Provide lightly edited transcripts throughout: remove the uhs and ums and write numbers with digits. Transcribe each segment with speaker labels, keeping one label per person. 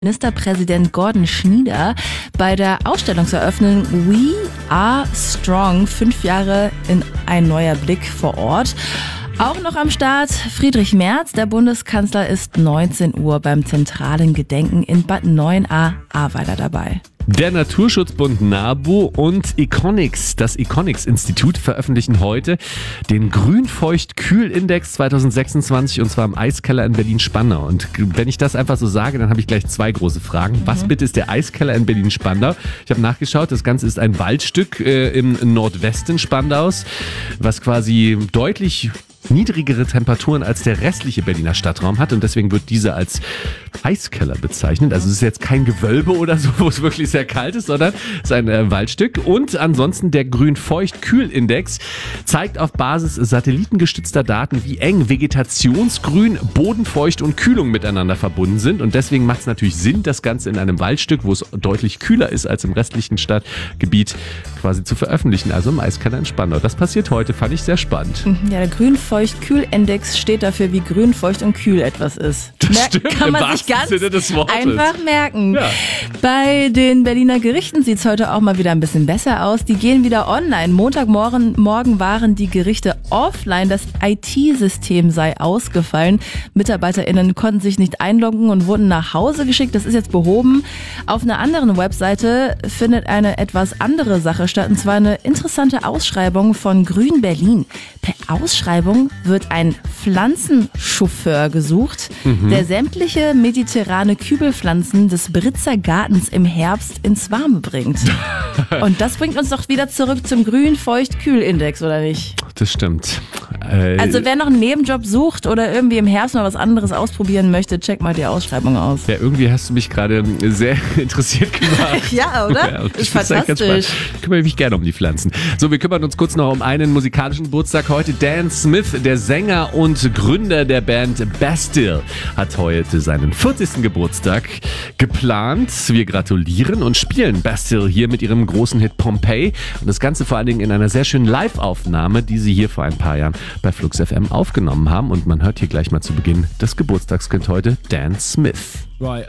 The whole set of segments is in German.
Speaker 1: Ministerpräsident Gordon Schnieder bei der Ausstellungseröffnung We Are Strong, 5 Jahre in ein neuer Blick vor Ort. Auch noch am Start Friedrich Merz, der Bundeskanzler, ist 19 Uhr beim zentralen Gedenken in Bad 9a Ahrweiler dabei.
Speaker 2: Der Naturschutzbund NABU und Econics, das Econics-Institut, veröffentlichen heute den Grünfeucht-Kühl-Index 2026 und zwar im Eiskeller in Berlin-Spandau. Und wenn ich das einfach so sage, dann habe ich gleich 2 große Fragen. Was bitte ist der Eiskeller in Berlin-Spandau? Ich habe nachgeschaut, das Ganze ist ein Waldstück im Nordwesten Spandaus, was quasi deutlich niedrigere Temperaturen als der restliche Berliner Stadtraum hat und deswegen wird dieser als Eiskeller bezeichnet. Also es ist jetzt kein Gewölbe oder so, wo es wirklich sehr kalt ist, sondern es ist ein Waldstück. Und ansonsten der Grün-Feucht-Kühl-Index zeigt auf Basis satellitengestützter Daten, wie eng Vegetationsgrün, Bodenfeucht und Kühlung miteinander verbunden sind. Und deswegen macht es natürlich Sinn, das Ganze in einem Waldstück, wo es deutlich kühler ist als im restlichen Stadtgebiet, quasi zu veröffentlichen. Also im Eiskeller in Spandau. Das passiert heute, fand ich sehr spannend.
Speaker 1: Ja, der Grünfeucht-Kühl-Index steht dafür, wie grün, feucht und kühl etwas ist.
Speaker 2: Das stimmt,
Speaker 1: kann man sich ganz einfach merken.
Speaker 2: Ja.
Speaker 1: Bei den Berliner Gerichten sieht es heute auch mal wieder ein bisschen besser aus. Die gehen wieder online. Montagmorgen waren die Gerichte offline. Das IT-System sei ausgefallen. MitarbeiterInnen konnten sich nicht einloggen und wurden nach Hause geschickt. Das ist jetzt behoben. Auf einer anderen Webseite findet eine etwas andere Sache statt. Und zwar eine interessante Ausschreibung von Grün Berlin. Per Ausschreibung wird ein Pflanzenchauffeur gesucht, der sämtliche mediterrane Kübelpflanzen des Britzer Gartens im Herbst ins Warme bringt. Und das bringt uns doch wieder zurück zum Grün-Feucht-Kühl-Index, oder nicht?
Speaker 2: Das stimmt.
Speaker 1: Also wer noch einen Nebenjob sucht oder irgendwie im Herbst mal was anderes ausprobieren möchte, check mal die Ausschreibung aus.
Speaker 2: Ja, irgendwie hast du mich gerade sehr interessiert gemacht.
Speaker 1: Ja, oder?
Speaker 2: Ja,
Speaker 1: ist fantastisch.
Speaker 2: Ich kümmere mich gerne um die Pflanzen. So, wir kümmern uns kurz noch um einen musikalischen Geburtstag heute. Dan Smith, der Sänger und Gründer der Band Bastille, hat heute seinen 40. Geburtstag geplant. Wir gratulieren und spielen Bastille hier mit ihrem großen Hit Pompeii. Und das Ganze vor allen Dingen in einer sehr schönen Live-Aufnahme, die sie hier vor ein paar Jahren bei Flux FM aufgenommen haben. Und man hört hier gleich mal zu Beginn das Geburtstagskind heute, Dan Smith.
Speaker 3: Right,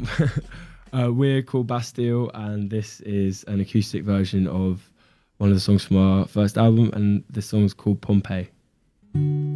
Speaker 3: we're called Bastille and this is an acoustic version of one of the songs from our first album and this song's called Pompeii.